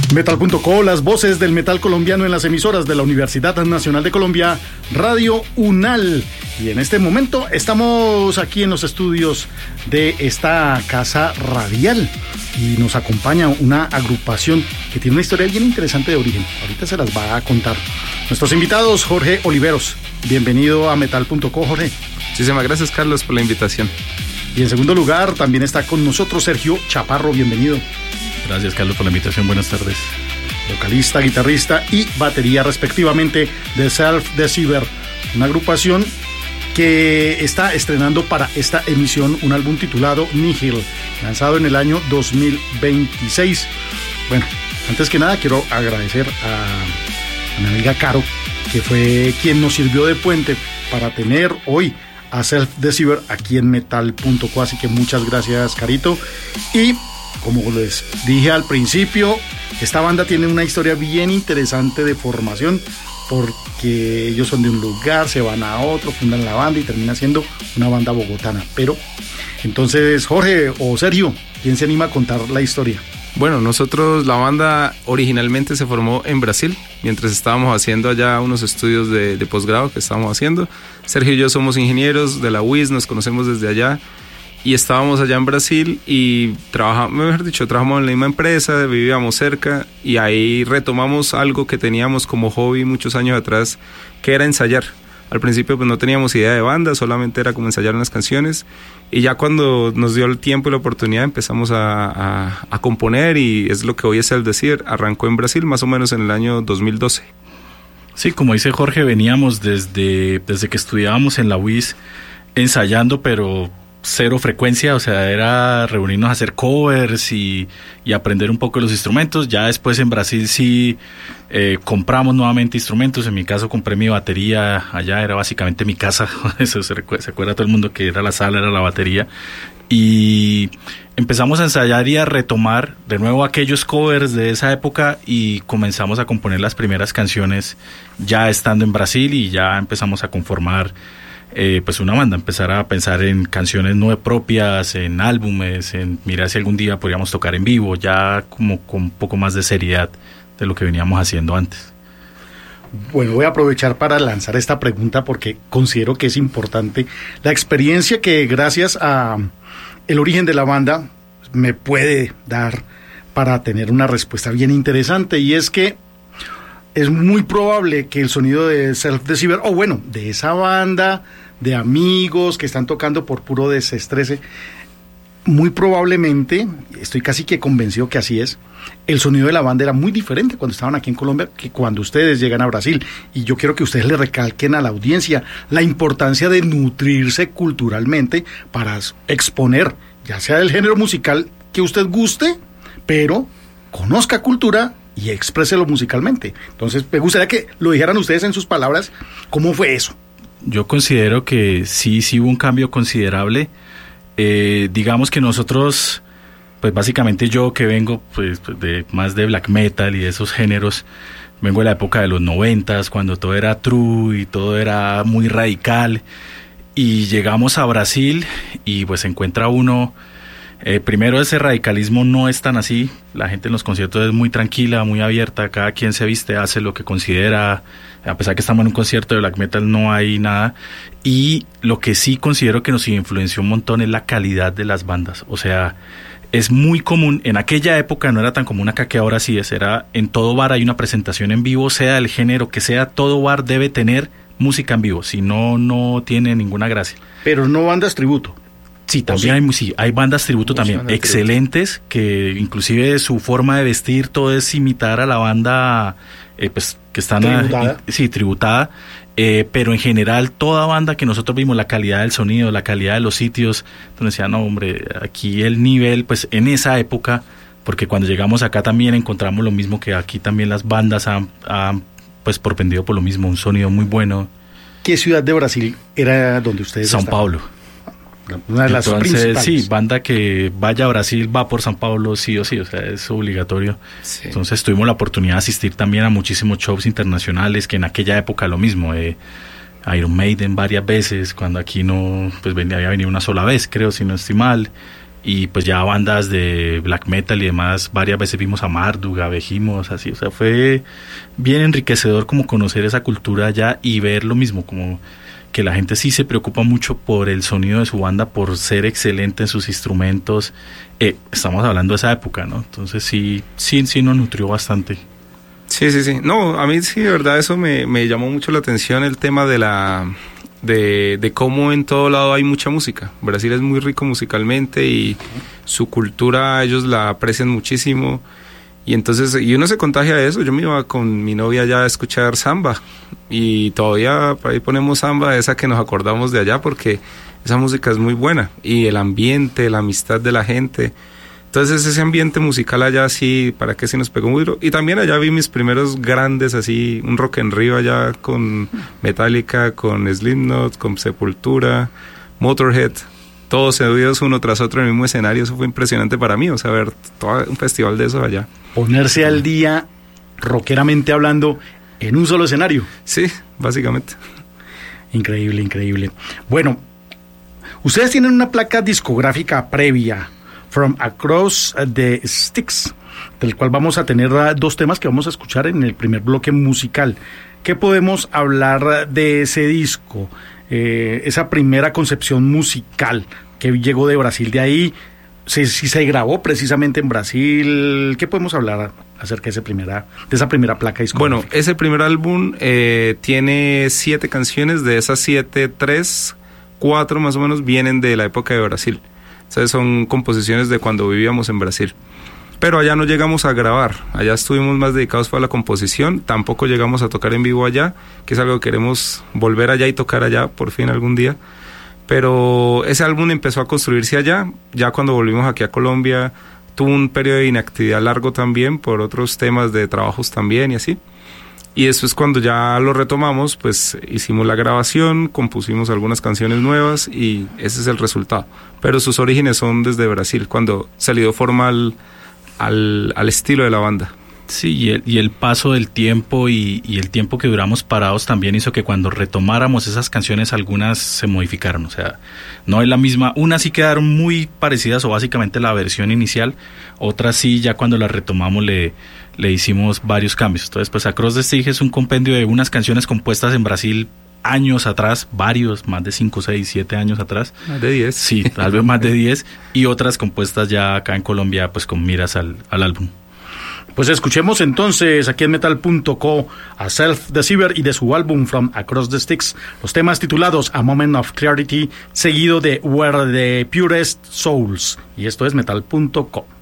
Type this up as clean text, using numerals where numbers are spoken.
Metal.co, las voces del metal colombiano en las emisoras de la Universidad Nacional de Colombia, Radio UNAL. Y en este momento estamos aquí en los estudios de esta casa radial y nos acompaña una agrupación que tiene una historia bien interesante de origen. Ahorita se las va a contar. Nuestros invitados, Jorge Oliveros. Bienvenido a Metal.co, Jorge. Muchísimas gracias, Carlos, por la invitación. Y en segundo lugar también está con nosotros Sergio Chaparro. Bienvenido. Gracias, Carlos, por la invitación. Buenas tardes. Vocalista, guitarrista y batería respectivamente de Self Deceiver, una agrupación que está estrenando para esta emisión un álbum titulado Nihil, lanzado en el año 2026. Bueno, antes que nada quiero agradecer a mi amiga Caro, que fue quien nos sirvió de puente para tener hoy a Self Deceiver aquí en Metal.co, así que muchas gracias, Carito. Y como les dije al principio, esta banda tiene una historia bien interesante de formación, porque ellos son de un lugar, se van a otro, fundan la banda y termina siendo una banda bogotana. Pero, entonces, Jorge o Sergio, ¿quién se anima a contar la historia? Bueno, nosotros, la banda originalmente se formó en Brasil, mientras estábamos haciendo allá unos estudios de posgrado que estábamos haciendo. Sergio y yo somos ingenieros de la UIS, nos conocemos desde allá. Y estábamos allá en Brasil y trabajamos en la misma empresa, vivíamos cerca y ahí retomamos algo que teníamos como hobby muchos años atrás, que era ensayar. Al principio pues no teníamos idea de banda, solamente era como ensayar unas canciones y ya cuando nos dio el tiempo y la oportunidad empezamos a componer y es lo que hoy es el decir, arrancó en Brasil más o menos en el año 2012. Sí, como dice Jorge, veníamos desde que estudiábamos en la UIS ensayando, pero cero frecuencia, o sea, era reunirnos a hacer covers y aprender un poco los instrumentos. Ya después en Brasil sí compramos nuevamente instrumentos. En mi caso compré mi batería, allá era básicamente mi casa. Eso se acuerda todo el mundo que era la sala, era la batería. Y empezamos a ensayar y a retomar de nuevo aquellos covers de esa época y comenzamos a componer las primeras canciones ya estando en Brasil y ya empezamos a conformar pues una banda, empezar a pensar en canciones no propias, en álbumes, en mirar si algún día podríamos tocar en vivo, ya como con un poco más de seriedad de lo que veníamos haciendo antes. Bueno, voy a aprovechar para lanzar esta pregunta porque considero que es importante la experiencia que gracias a el origen de la banda me puede dar para tener una respuesta bien interesante, y es que es muy probable que el sonido de Self Deceiver, o bueno, de esa banda de amigos que están tocando por puro desestrese, muy probablemente, estoy casi que convencido que así es, el sonido de la banda era muy diferente cuando estaban aquí en Colombia que cuando ustedes llegan a Brasil. Y yo quiero que ustedes le recalquen a la audiencia la importancia de nutrirse culturalmente para exponer, ya sea del género musical que usted guste, pero conozca cultura y expréselo musicalmente. Entonces me gustaría que lo dijeran ustedes en sus palabras, ¿cómo fue eso? Yo considero que sí hubo un cambio considerable. Digamos que nosotros, pues básicamente yo que vengo pues de más de black metal y de esos géneros, vengo de la época de los 90s, cuando todo era true y todo era muy radical, y llegamos a Brasil y pues se encuentra uno, primero ese radicalismo no es tan así, la gente en los conciertos es muy tranquila, muy abierta, cada quien se viste, hace lo que considera, a pesar que estamos en un concierto de black metal no hay nada. Y lo que sí considero que nos influenció un montón es la calidad de las bandas. O sea, es muy común, en aquella época no era tan común acá que ahora sí es, era en todo bar hay una presentación en vivo, sea el género que sea, todo bar debe tener música en vivo, si no, no tiene ninguna gracia. Pero no bandas tributo. Sí, también hay bandas tributo también, excelentes, que inclusive su forma de vestir todo es imitar a la banda pues que están tributada, pero en general toda banda que nosotros vimos, la calidad del sonido, la calidad de los sitios, entonces decía, no hombre, aquí el nivel, pues en esa época, porque cuando llegamos acá también encontramos lo mismo, que aquí también las bandas han pues propendido por lo mismo, un sonido muy bueno. ¿Qué ciudad de Brasil era donde ustedes São estaban? Paulo. Una de las principales. Sí, banda que vaya a Brasil va por São Paulo sí o sí, o sea, es obligatorio. Sí. Entonces tuvimos la oportunidad de asistir también a muchísimos shows internacionales, que en aquella época lo mismo, Iron Maiden varias veces, cuando aquí no, pues había venido una sola vez, creo, si no estoy mal, y pues ya bandas de black metal y demás, varias veces vimos a Marduk, a Behemoth, así, o sea, fue bien enriquecedor como conocer esa cultura allá y ver lo mismo, como que la gente sí se preocupa mucho por el sonido de su banda, por ser excelente en sus instrumentos. Estamos hablando de esa época, ¿no? Entonces sí nos nutrió bastante. Sí. No, a mí sí, de verdad, eso me llamó mucho la atención, el tema de cómo en todo lado hay mucha música. Brasil es muy rico musicalmente y su cultura ellos la aprecian muchísimo. Y entonces, y uno se contagia de eso. Yo me iba con mi novia allá a escuchar samba y todavía por ahí ponemos samba, esa que nos acordamos de allá, porque esa música es muy buena. Y el ambiente, la amistad de la gente. Entonces ese ambiente musical allá sí, para qué sí nos pegó muy duro. Y también allá vi mis primeros grandes, así, un Rock en Rio allá con Metallica, con Slipknot, con Sepultura, Motorhead. Todos seguidos uno tras otro en el mismo escenario. Eso fue impresionante para mí, o sea, ver todo un festival de esos allá. Ponerse al día, rockeramente hablando, en un solo escenario. Sí, básicamente. Increíble. Bueno, ustedes tienen una placa discográfica previa, From Across the Sticks, del cual vamos a tener dos temas que vamos a escuchar en el primer bloque musical. ¿Qué podemos hablar de ese disco? Esa primera concepción musical que llegó de Brasil, de ahí, si se grabó precisamente en Brasil. ¿Qué podemos hablar acerca de esa primera placa discográfica? Bueno, ese primer álbum tiene 7 canciones, de esas 7, 4 más o menos vienen de la época de Brasil. Entonces son composiciones de cuando vivíamos en Brasil. Pero allá no llegamos a grabar, allá estuvimos más dedicados para la composición, tampoco llegamos a tocar en vivo allá, que es algo que queremos volver allá y tocar allá por fin algún día. Pero ese álbum empezó a construirse allá, ya cuando volvimos aquí a Colombia, tuvo un periodo de inactividad largo también, por otros temas de trabajos también y así. Y después cuando ya lo retomamos, pues hicimos la grabación, compusimos algunas canciones nuevas y ese es el resultado. Pero sus orígenes son desde Brasil, cuando se le dio forma al estilo de la banda. Sí, y el paso del tiempo y el tiempo que duramos parados también hizo que cuando retomáramos esas canciones algunas se modificaron, o sea, no es la misma, unas sí quedaron muy parecidas o básicamente la versión inicial, otras sí ya cuando las retomamos le hicimos varios cambios. Entonces pues Across the Sticks es un compendio de unas canciones compuestas en Brasil años atrás, varios, más de 5, 6, 7 años atrás. Más de 10. Sí, tal vez más de 10, y otras compuestas ya acá en Colombia pues con miras al álbum. Pues escuchemos entonces aquí en Metal.co a Self Deceiver y de su álbum From Across the Sticks, los temas titulados A Moment of Clarity, seguido de Where the Purest Souls. Y esto es Metal.co.